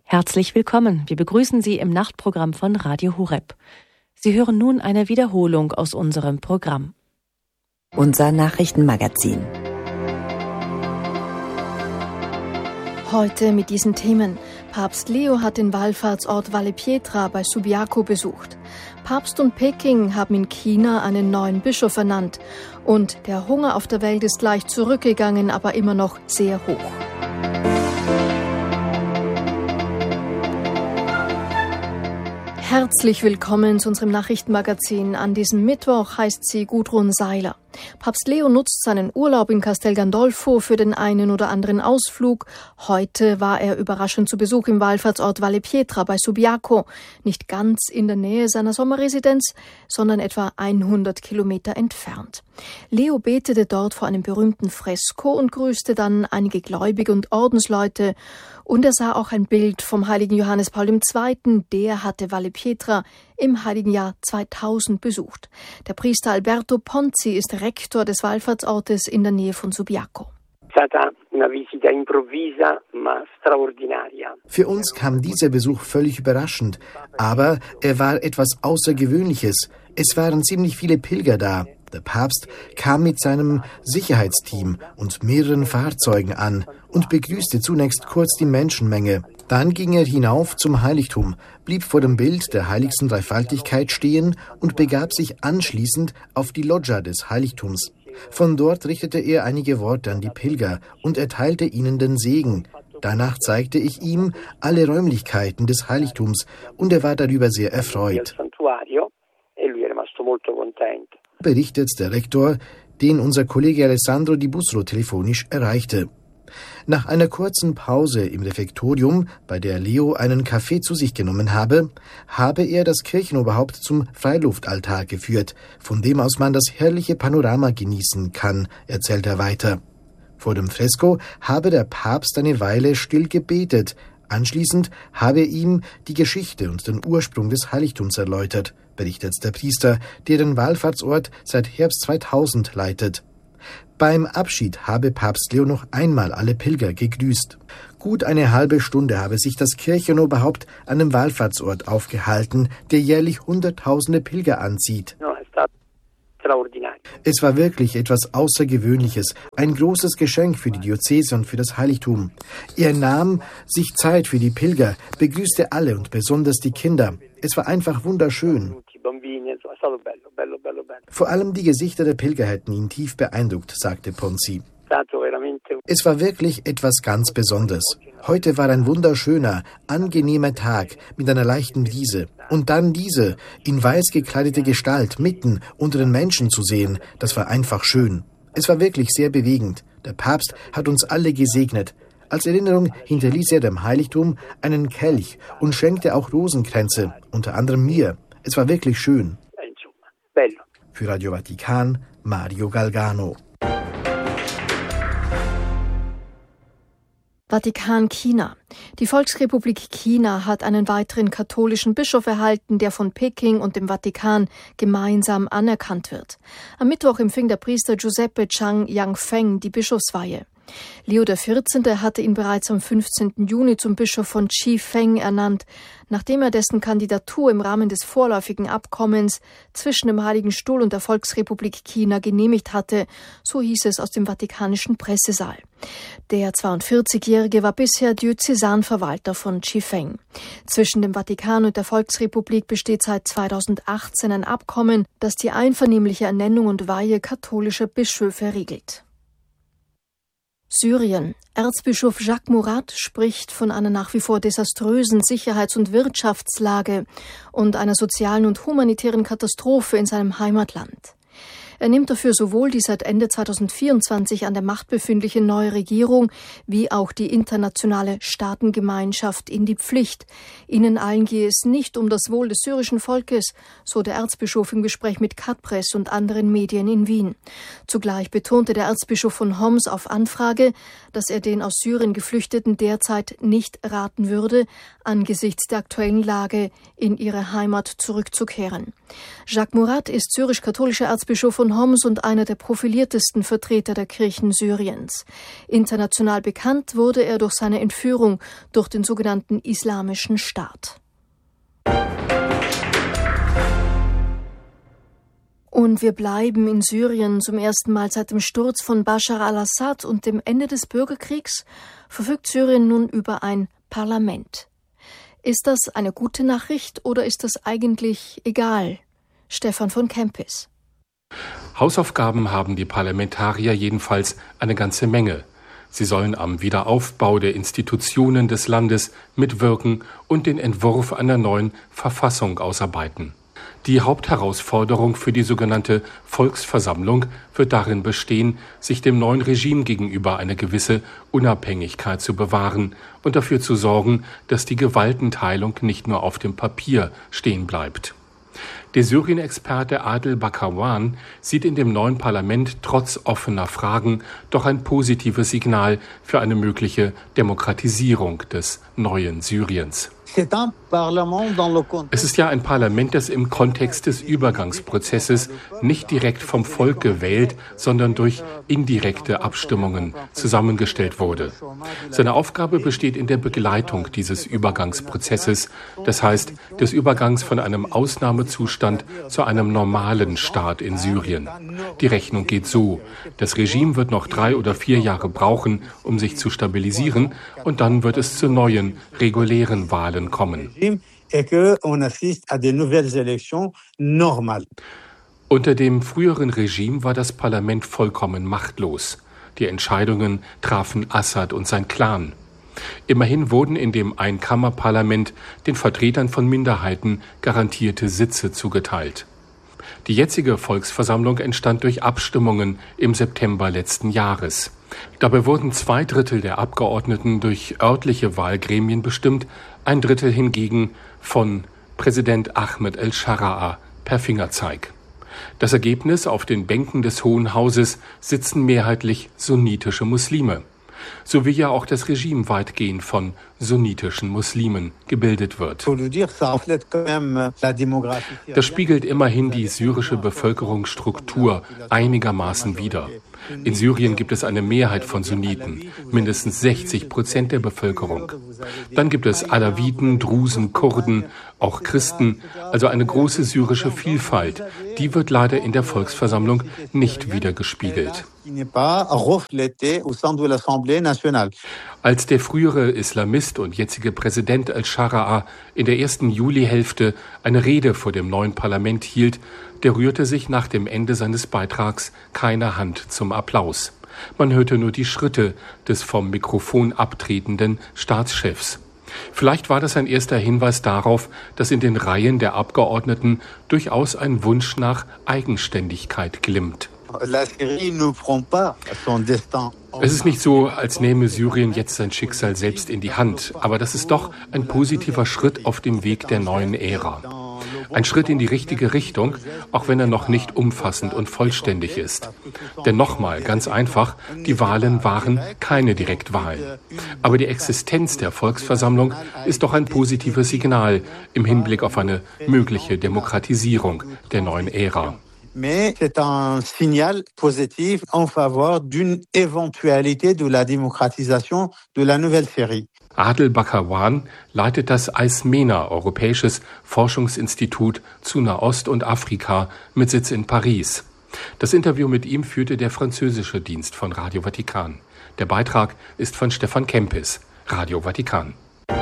Herzlich willkommen. Wir begrüßen Sie im Nachtprogramm von Radio Horeb. Sie hören nun eine Wiederholung aus unserem Programm. Unser Nachrichtenmagazin. Heute mit diesen Themen. Papst Leo hat den Wallfahrtsort Valle Pietra bei Subiaco besucht. Papst und Peking haben in China einen neuen Bischof ernannt. Und der Hunger auf der Welt ist leicht zurückgegangen, aber immer noch sehr hoch. Herzlich willkommen zu unserem Nachrichtenmagazin. An diesem Mittwoch heißt sie Gudrun Seiler. Papst Leo nutzt seinen Urlaub in Castel Gandolfo für den einen oder anderen Ausflug. Heute war er überraschend zu Besuch im Wallfahrtsort Valle Pietra bei Subiaco. Nicht ganz in der Nähe seiner Sommerresidenz, sondern etwa 100 Kilometer entfernt. Leo betete dort vor einem berühmten Fresko und grüßte dann einige Gläubige und Ordensleute. Und er sah auch ein Bild vom heiligen Johannes Paul II., der hatte Valle Pietra im heiligen Jahr 2000 besucht. Der Priester Alberto Ponzi ist Rektor des Wallfahrtsortes in der Nähe von Subiaco. Für uns kam dieser Besuch völlig überraschend, aber er war etwas Außergewöhnliches. Es waren ziemlich viele Pilger da. Der Papst kam mit seinem Sicherheitsteam und mehreren Fahrzeugen an und begrüßte zunächst kurz die Menschenmenge. Dann ging er hinauf zum Heiligtum, blieb vor dem Bild der heiligsten Dreifaltigkeit stehen und begab sich anschließend auf die Loggia des Heiligtums. Von dort richtete er einige Worte an die Pilger und erteilte ihnen den Segen. Danach zeigte ich ihm alle Räumlichkeiten des Heiligtums und er war darüber sehr erfreut. Berichtet der Rektor, den unser Kollege Alessandro Di Busro telefonisch erreichte. Nach einer kurzen Pause im Refektorium, bei der Leo einen Kaffee zu sich genommen habe er das Kirchenoberhaupt zum Freiluftaltar geführt, von dem aus man das herrliche Panorama genießen kann, erzählt er weiter. Vor dem Fresko habe der Papst eine Weile still gebetet. Anschließend habe er ihm die Geschichte und den Ursprung des Heiligtums erläutert, berichtet der Priester, der den Wallfahrtsort seit Herbst 2000 leitet. Beim Abschied habe Papst Leo noch einmal alle Pilger gegrüßt. Gut eine halbe Stunde habe sich das Kirchenoberhaupt an dem Wallfahrtsort aufgehalten, der jährlich Hunderttausende Pilger anzieht. Es war wirklich etwas Außergewöhnliches, ein großes Geschenk für die Diözese und für das Heiligtum. Er nahm sich Zeit für die Pilger, begrüßte alle und besonders die Kinder. Es war einfach wunderschön. Vor allem die Gesichter der Pilger hätten ihn tief beeindruckt, sagte Ponzi. Es war wirklich etwas ganz Besonderes. Heute war ein wunderschöner, angenehmer Tag mit einer leichten Brise. Und dann diese, in weiß gekleidete Gestalt mitten unter den Menschen zu sehen, das war einfach schön. Es war wirklich sehr bewegend. Der Papst hat uns alle gesegnet. Als Erinnerung hinterließ er dem Heiligtum einen Kelch und schenkte auch Rosenkränze, unter anderem mir. Es war wirklich schön. Für Radio Vatikan, Mario Galgano. Vatikan China. Die Volksrepublik China hat einen weiteren katholischen Bischof erhalten, der von Peking und dem Vatikan gemeinsam anerkannt wird. Am Mittwoch empfing der Priester Giuseppe Chang Yangfeng die Bischofsweihe. Leo XIV. Hatte ihn bereits am 15. Juni zum Bischof von Chifeng ernannt, nachdem er dessen Kandidatur im Rahmen des vorläufigen Abkommens zwischen dem Heiligen Stuhl und der Volksrepublik China genehmigt hatte, so hieß es aus dem Vatikanischen Pressesaal. Der 42-Jährige war bisher Diözesanverwalter von Chifeng. Zwischen dem Vatikan und der Volksrepublik besteht seit 2018 ein Abkommen, das die einvernehmliche Ernennung und Weihe katholischer Bischöfe regelt. Syrien. Erzbischof Jacques Murat spricht von einer nach wie vor desaströsen Sicherheits- und Wirtschaftslage und einer sozialen und humanitären Katastrophe in seinem Heimatland. Er nimmt dafür sowohl die seit Ende 2024 an der Macht befindliche neue Regierung wie auch die internationale Staatengemeinschaft in die Pflicht. Ihnen allen gehe es nicht um das Wohl des syrischen Volkes, so der Erzbischof im Gespräch mit Katpress und anderen Medien in Wien. Zugleich betonte der Erzbischof von Homs auf Anfrage, dass er den aus Syrien Geflüchteten derzeit nicht raten würde, angesichts der aktuellen Lage in ihre Heimat zurückzukehren. Jacques Murat ist syrisch-katholischer Erzbischof von von Homs und einer der profiliertesten Vertreter der Kirchen Syriens. International bekannt wurde er durch seine Entführung durch den sogenannten Islamischen Staat. Und wir bleiben in Syrien. Zum ersten Mal seit dem Sturz von Bashar al-Assad und dem Ende des Bürgerkriegs verfügt Syrien nun über ein Parlament. Ist das eine gute Nachricht oder ist das eigentlich egal? Stefan von Kempis. Hausaufgaben haben die Parlamentarier jedenfalls eine ganze Menge. Sie sollen am Wiederaufbau der Institutionen des Landes mitwirken und den Entwurf einer neuen Verfassung ausarbeiten. Die Hauptherausforderung für die sogenannte Volksversammlung wird darin bestehen, sich dem neuen Regime gegenüber eine gewisse Unabhängigkeit zu bewahren und dafür zu sorgen, dass die Gewaltenteilung nicht nur auf dem Papier stehen bleibt. Der Syrien-Experte Adel Bakarwan sieht in dem neuen Parlament trotz offener Fragen doch ein positives Signal für eine mögliche Demokratisierung des neuen Syriens. Es ist ja ein Parlament, das im Kontext des Übergangsprozesses nicht direkt vom Volk gewählt, sondern durch indirekte Abstimmungen zusammengestellt wurde. Seine Aufgabe besteht in der Begleitung dieses Übergangsprozesses, das heißt des Übergangs von einem Ausnahmezustand zu einem normalen Staat in Syrien. Die Rechnung geht so: Das Regime wird noch 3 oder 4 Jahre brauchen, um sich zu stabilisieren, und dann wird es zu neuen, regulären Wahlen kommen. Unter dem früheren Regime war das Parlament vollkommen machtlos. Die Entscheidungen trafen Assad und sein Clan. Immerhin wurden in dem Einkammerparlament den Vertretern von Minderheiten garantierte Sitze zugeteilt. Die jetzige Volksversammlung entstand durch Abstimmungen im September letzten Jahres. Dabei wurden 2/3 der Abgeordneten durch örtliche Wahlgremien bestimmt, 1/3 hingegen von Präsident Ahmed el-Shara'a per Fingerzeig. Das Ergebnis: Auf den Bänken des Hohen Hauses sitzen mehrheitlich sunnitische Muslime, so wie ja auch das Regime weitgehend von sunnitischen Muslimen gebildet wird. Das spiegelt immerhin die syrische Bevölkerungsstruktur einigermaßen wider. In Syrien gibt es eine Mehrheit von Sunniten, mindestens 60% der Bevölkerung. Dann gibt es Alawiten, Drusen, Kurden, auch Christen, also eine große syrische Vielfalt. Die wird leider in der Volksversammlung nicht widergespiegelt. Als der frühere Islamist und jetzige Präsident el-Shara'a in der ersten Julihälfte eine Rede vor dem neuen Parlament hielt, der rührte sich nach dem Ende seines Beitrags keine Hand zum Applaus. Man hörte nur die Schritte des vom Mikrofon abtretenden Staatschefs. Vielleicht war das ein erster Hinweis darauf, dass in den Reihen der Abgeordneten durchaus ein Wunsch nach Eigenständigkeit glimmt. Es ist nicht so, als nähme Syrien jetzt sein Schicksal selbst in die Hand, aber das ist doch ein positiver Schritt auf dem Weg der neuen Ära. Ein Schritt in die richtige Richtung, auch wenn er noch nicht umfassend und vollständig ist. Denn nochmal, ganz einfach, die Wahlen waren keine Direktwahlen. Aber die Existenz der Volksversammlung ist doch ein positives Signal im Hinblick auf eine mögliche Demokratisierung der neuen Ära. Mais c'est un signal positif en faveur d'une éventualité de la démocratisation de la nouvelle Syrie. Adel Bakarwan leitet das Eismena, Europäisches Forschungsinstitut zu Nahost und Afrika mit Sitz in Paris. Das Interview mit ihm führte der französische Dienst von Radio Vatikan. Der Beitrag ist von Stefan Kempis, Radio Vatikan.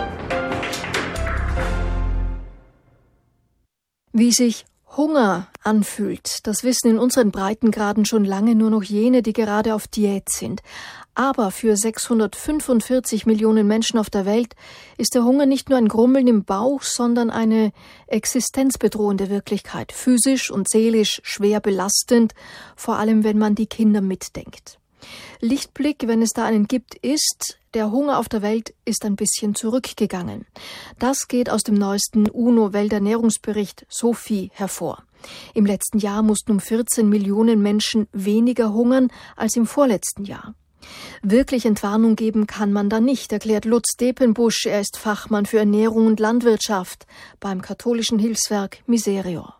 Wie sich Hunger anfühlt, das wissen in unseren Breitengraden schon lange nur noch jene, die gerade auf Diät sind. Aber für 645 Millionen Menschen auf der Welt ist der Hunger nicht nur ein Grummeln im Bauch, sondern eine existenzbedrohende Wirklichkeit, physisch und seelisch schwer belastend, vor allem wenn man die Kinder mitdenkt. Lichtblick, wenn es da einen gibt, ist, der Hunger auf der Welt ist ein bisschen zurückgegangen. Das geht aus dem neuesten UNO-Welternährungsbericht SOFI hervor. Im letzten Jahr mussten um 14 Millionen Menschen weniger hungern als im vorletzten Jahr. Wirklich Entwarnung geben kann man da nicht, erklärt Lutz Depenbusch. Er ist Fachmann für Ernährung und Landwirtschaft beim katholischen Hilfswerk Miserior.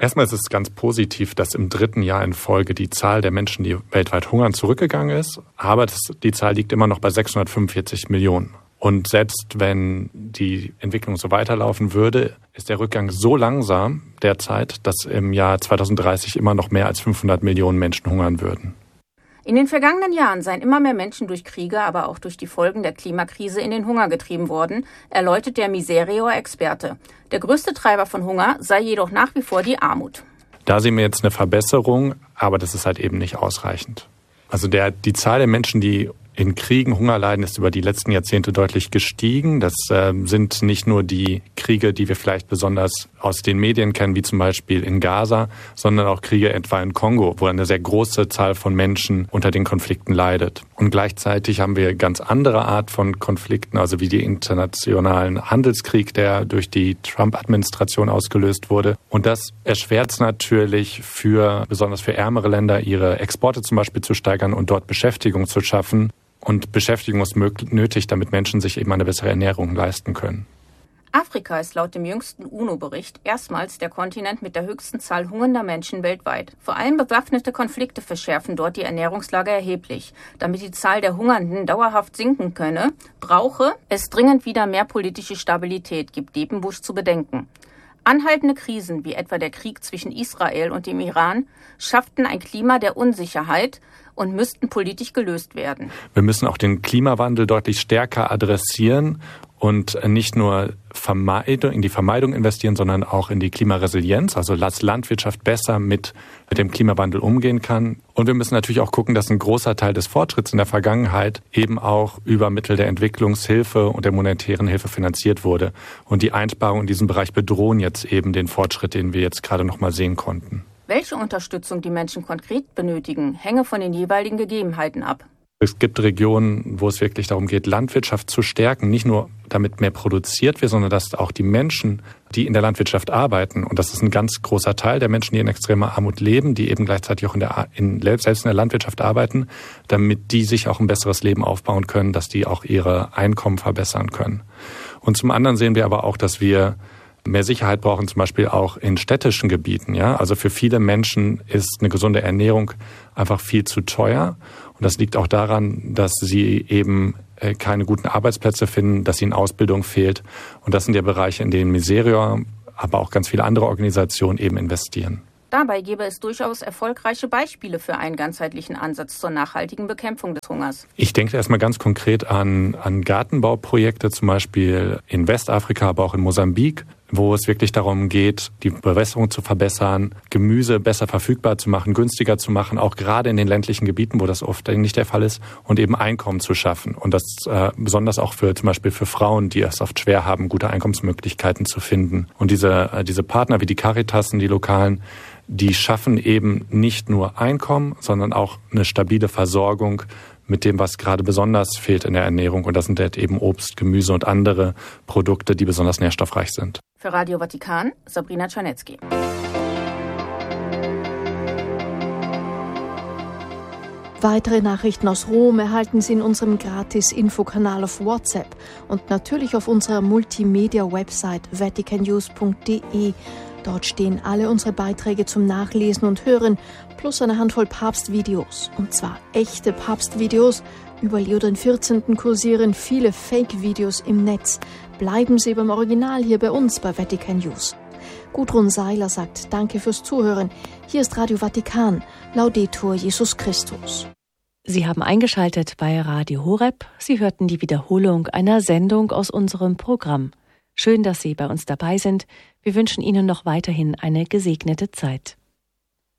Erstmal ist es ganz positiv, dass im 3. Jahr in Folge die Zahl der Menschen, die weltweit hungern, zurückgegangen ist. Aber die Zahl liegt immer noch bei 645 Millionen. Und selbst wenn die Entwicklung so weiterlaufen würde, ist der Rückgang so langsam derzeit, dass im Jahr 2030 immer noch mehr als 500 Millionen Menschen hungern würden. In den vergangenen Jahren seien immer mehr Menschen durch Kriege, aber auch durch die Folgen der Klimakrise in den Hunger getrieben worden, erläutert der Miserior-Experte. Der größte Treiber von Hunger sei jedoch nach wie vor die Armut. Da sehen wir jetzt eine Verbesserung, aber das ist halt eben nicht ausreichend. Also die Zahl der Menschen, die in Kriegen Hunger leiden, ist über die letzten Jahrzehnte deutlich gestiegen. Das sind nicht nur die Kriege, die wir vielleicht besonders aus den Medien kennen, wie zum Beispiel in Gaza, sondern auch Kriege etwa in Kongo, wo eine sehr große Zahl von Menschen unter den Konflikten leidet. Und gleichzeitig haben wir ganz andere Art von Konflikten, also wie die internationalen Handelskrieg, der durch die Trump-Administration ausgelöst wurde. Und das erschwert es natürlich besonders für ärmere Länder, ihre Exporte zum Beispiel zu steigern und dort Beschäftigung zu schaffen. Und Beschäftigung ist nötig, damit Menschen sich eben eine bessere Ernährung leisten können. Afrika ist laut dem jüngsten UNO-Bericht erstmals der Kontinent mit der höchsten Zahl hungernder Menschen weltweit. Vor allem bewaffnete Konflikte verschärfen dort die Ernährungslage erheblich. Damit die Zahl der Hungernden dauerhaft sinken könne, brauche es dringend wieder mehr politische Stabilität, gibt Depenbusch zu bedenken. Anhaltende Krisen, wie etwa der Krieg zwischen Israel und dem Iran, schafften ein Klima der Unsicherheit und müssten politisch gelöst werden. Wir müssen auch den Klimawandel deutlich stärker adressieren und nicht nur in die Vermeidung investieren, sondern auch in die Klimaresilienz, also dass Landwirtschaft besser mit dem Klimawandel umgehen kann. Und wir müssen natürlich auch gucken, dass ein großer Teil des Fortschritts in der Vergangenheit eben auch über Mittel der Entwicklungshilfe und der monetären Hilfe finanziert wurde. Und die Einsparungen in diesem Bereich bedrohen jetzt eben den Fortschritt, den wir jetzt gerade noch mal sehen konnten. Welche Unterstützung die Menschen konkret benötigen, hänge von den jeweiligen Gegebenheiten ab. Es gibt Regionen, wo es wirklich darum geht, Landwirtschaft zu stärken, nicht nur damit mehr produziert wird, sondern dass auch die Menschen, die in der Landwirtschaft arbeiten, und das ist ein ganz großer Teil der Menschen, die in extremer Armut leben, die eben gleichzeitig auch selbst in der Landwirtschaft arbeiten, damit die sich auch ein besseres Leben aufbauen können, dass die auch ihre Einkommen verbessern können. Und zum anderen sehen wir aber auch, dass wir mehr Sicherheit brauchen, zum Beispiel auch in städtischen Gebieten. Ja? Also für viele Menschen ist eine gesunde Ernährung einfach viel zu teuer. Und das liegt auch daran, dass sie eben keine guten Arbeitsplätze finden, dass ihnen Ausbildung fehlt. Und das sind ja Bereiche, in denen Miserior, aber auch ganz viele andere Organisationen eben investieren. Dabei gäbe es durchaus erfolgreiche Beispiele für einen ganzheitlichen Ansatz zur nachhaltigen Bekämpfung des Hungers. Ich denke erstmal ganz konkret an Gartenbauprojekte, zum Beispiel in Westafrika, aber auch in Mosambik, wo es wirklich darum geht, die Bewässerung zu verbessern, Gemüse besser verfügbar zu machen, günstiger zu machen, auch gerade in den ländlichen Gebieten, wo das oft nicht der Fall ist, und eben Einkommen zu schaffen. Und das besonders auch zum Beispiel für Frauen, die es oft schwer haben, gute Einkommensmöglichkeiten zu finden. Und diese Partner wie die Caritasen, die lokalen, die schaffen eben nicht nur Einkommen, sondern auch eine stabile Versorgung mit dem, was gerade besonders fehlt in der Ernährung. Und das sind halt eben Obst, Gemüse und andere Produkte, die besonders nährstoffreich sind. Für Radio Vatikan, Sabrina Czarnecki. Weitere Nachrichten aus Rom erhalten Sie in unserem Gratis-Infokanal auf WhatsApp und natürlich auf unserer Multimedia-Website vaticannews.de. Dort stehen alle unsere Beiträge zum Nachlesen und Hören, plus eine Handvoll Papstvideos. Und zwar echte Papstvideos. Über Leo XIV. Kursieren viele Fake-Videos im Netz. Bleiben Sie beim Original hier bei uns bei Vatican News. Gudrun Seiler sagt Danke fürs Zuhören. Hier ist Radio Vatikan. Laudetur Jesus Christus. Sie haben eingeschaltet bei Radio Horeb. Sie hörten die Wiederholung einer Sendung aus unserem Programm. Schön, dass Sie bei uns dabei sind. Wir wünschen Ihnen noch weiterhin eine gesegnete Zeit.